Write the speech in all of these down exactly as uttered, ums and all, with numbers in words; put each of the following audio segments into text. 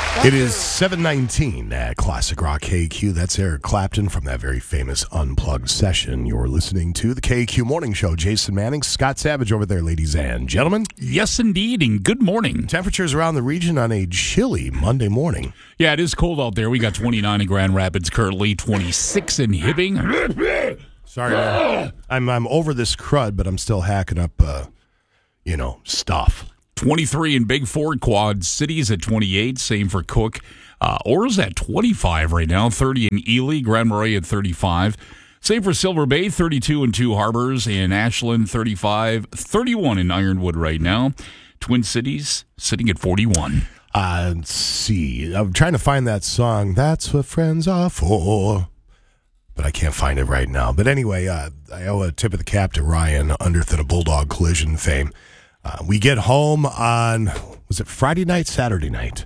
It is seven nineteen at Classic Rock K Q. That's Eric Clapton from that very famous Unplugged session. You're listening to the K Q Morning Show. Jason Manning, Scott Savage over there, ladies and gentlemen. Yes, indeed, and good morning. Temperatures around the region on a chilly Monday morning. Yeah, it is cold out there. We got twenty-nine in Grand Rapids currently, twenty-six in Hibbing. Sorry, man. I'm, I'm over this crud, but I'm still hacking up, uh, you know, stuff. twenty-three in Big Ford, Quad Cities at twenty-eight. Same for Cook. Uh, Orr's at twenty-five right now. thirty in Ely. Grand Marais at thirty-five. Same for Silver Bay, thirty-two in Two Harbors. In Ashland, thirty-five. thirty-one in Ironwood right now. Twin Cities sitting at forty-one. Uh, let's see. I'm trying to find that song. That's what friends are for. But I can't find it right now. But anyway, uh, I owe a tip of the cap to Ryan Underthin of Bulldog Collision fame. Uh, we get home on, was it Friday night, Saturday night?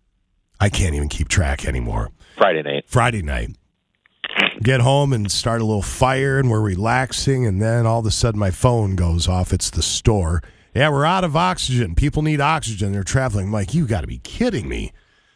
I can't even keep track anymore. Friday night. Friday night. Get home and start a little fire, and we're relaxing, and then all of a sudden my phone goes off. It's the store. Yeah, we're out of oxygen. People need oxygen. They're traveling. I'm like, you got to be kidding me.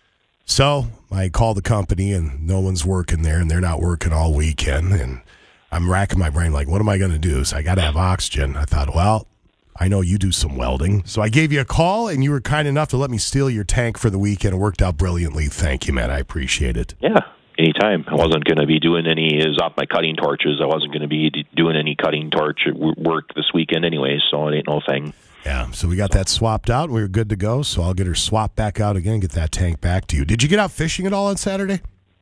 So I call the company, and no one's working there, and they're not working all weekend, and I'm racking my brain like, what am I going to do? So I got to have oxygen. I thought, well, I know you do some welding. So I gave you a call, and you were kind enough to let me steal your tank for the weekend. It worked out brilliantly. Thank you, man. I appreciate it. Yeah, anytime. I wasn't going to be doing any, it was off my cutting torches. I wasn't going to be doing any cutting torch work this weekend anyway, so it ain't no thing. Yeah, so we got that swapped out. We were good to go, so I'll get her swapped back out again and get that tank back to you. Did you get out fishing at all on Saturday?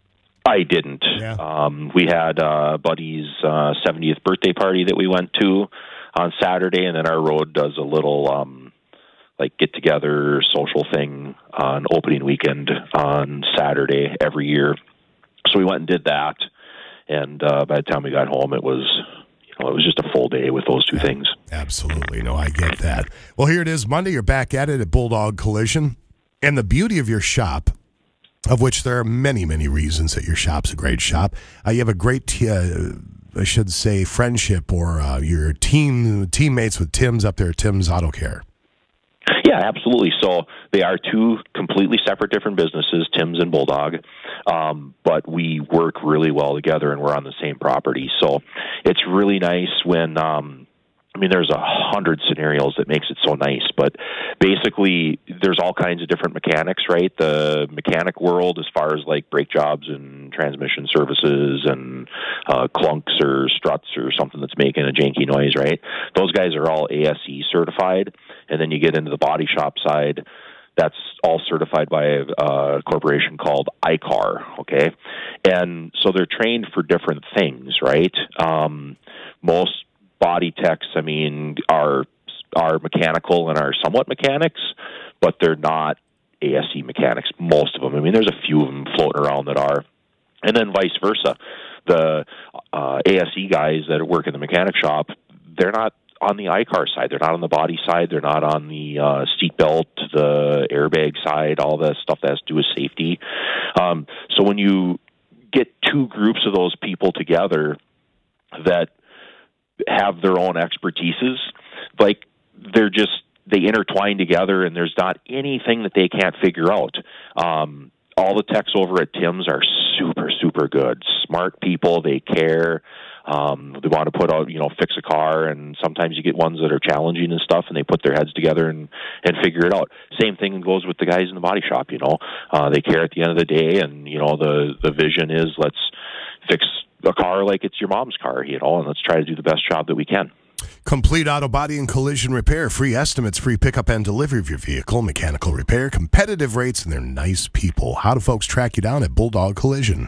I didn't. Yeah. Um, we had uh, buddy's uh, seventieth birthday party that we went to on Saturday, and then our road does a little um, like get-together social thing on opening weekend on Saturday every year. So we went and did that, and uh, by the time we got home, it was... Well, it was just a full day with those two things. Absolutely. No, I get that. Well, here it is Monday. You're back at it at Bulldog Collision. And the beauty of your shop, of which there are many, many reasons that your shop's a great shop, uh, you have a great, t- uh, I should say, friendship or uh, your team teammates with Tim's up there at Tim's Auto Care. Yeah, absolutely. So they are two completely separate different businesses, Tim's and Bulldog, um, but we work really well together and we're on the same property. So it's really nice when, um, I mean, there's a hundred scenarios that makes it so nice, but basically there's all kinds of different mechanics, right? The mechanic world as far as like brake jobs and transmission services and uh, clunks or struts or something that's making a janky noise, right? Those guys are all A S E certified. And then you get into the body shop side, that's all certified by a, a corporation called I C A R, okay? And so they're trained for different things, right? Um, most body techs, I mean, are are mechanical and are somewhat mechanics, but they're not A S E mechanics, most of them. I mean, there's a few of them floating around that are. And then vice versa. The uh, A S E guys that work in the mechanic shop, they're not on the I C A R side. They're not on the body side. They're not on the uh, seatbelt, the airbag side, all the stuff that has to do with safety. Um, so when you get two groups of those people together that have their own expertises, like they're just, they intertwine together and there's not anything that they can't figure out. Um, all the techs over at Tim's are super, super good. Smart people. They care. Um, they want to put out, you know, fix a car, and sometimes you get ones that are challenging and stuff, and they put their heads together and, and figure it out. Same thing goes with the guys in the body shop, you know. Uh, they care at the end of the day, and, you know, the, the vision is let's fix a car like it's your mom's car, you know, and let's try to do the best job that we can. Complete auto body and collision repair, free estimates, free pickup and delivery of your vehicle, mechanical repair, competitive rates, and they're nice people. How do folks track you down at Bulldog Collision?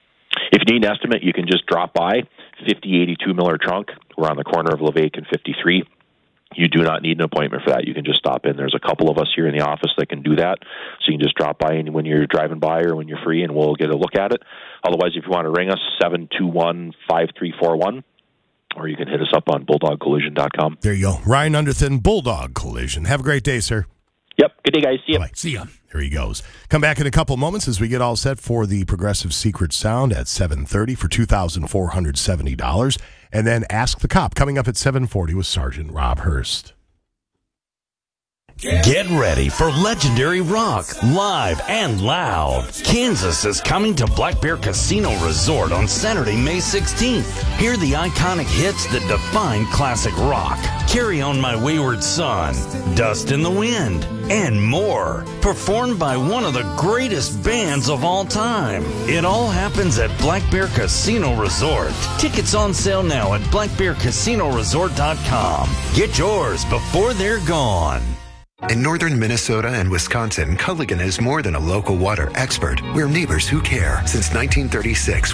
If you need an estimate, you can just drop by fifty eighty-two Miller Trunk. We're on the corner of Levake and fifty-three. You do not need an appointment for that. You can just stop in. There's a couple of us here in the office that can do that. So you can just drop by when you're driving by or when you're free, and we'll get a look at it. Otherwise, if you want to ring us, seven two one, five three four one. Or you can hit us up on bulldog collision dot com. There you go. Ryan Underthin, Bulldog Collision. Have a great day, sir. Yep. Good day, guys. See you. Bye. See ya. There he goes. Come back in a couple moments as we get all set for the Progressive Secret Sound at seven thirty for two thousand four hundred seventy dollars. And then Ask the Cop coming up at seven forty with Sergeant Rob Hurst. Get ready for legendary rock, live and loud. Kansas is coming to Black Bear Casino Resort on Saturday, May sixteenth. Hear the iconic hits that define classic rock. Carry On My Wayward Son, Dust in the Wind, and more. Performed by one of the greatest bands of all time. It all happens at Black Bear Casino Resort. Tickets on sale now at black bear casino resort dot com. Get yours before they're gone. In northern Minnesota and Wisconsin, Culligan is more than a local water expert. We're neighbors who care. Since nineteen thirty-six,